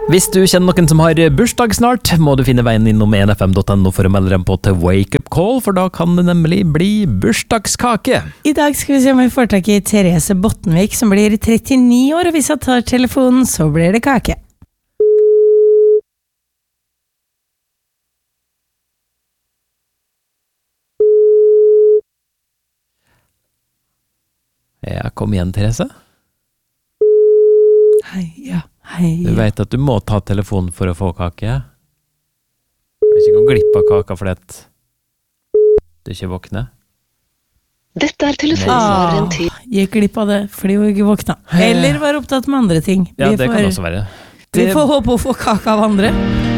Hvis du kjenner noen som har bursdag snart, må du finne veien innom 1fm.no for å melde dem på til Wake Up Call, for da kan det nemlig bli bursdagskake. I dag skal vi se om vi får tak i Therese Bottenvik, som blir 39 år, og hvis jeg tar telefonen, så blir det kake. Ja, kom igjen, Therese. Hei. Du vet at du må ta telefonen for å få kake. Du vil ikke gå glipp av kaka fordi at du ikke våkner. Dette telefonsvareren til. Gikk glipp av det fordi hun ikke våkna. Eller var opptatt med andre ting. Ja, det kan også være. Vi får håpe å få kaka av andre.